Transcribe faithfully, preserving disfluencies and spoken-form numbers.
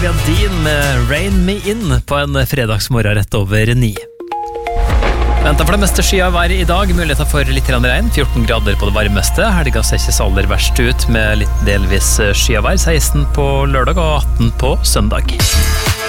Olivia Dean med Rain Me In på en fredagsmorgen rett over ni. Venter for det meste skyet vær i dag, muligheter for litt regn, fjorten grader på det varmeste. Helga ser ikke så aller verst ut med litt delvis skyet vær, seksten på lørdag og atten på søndag.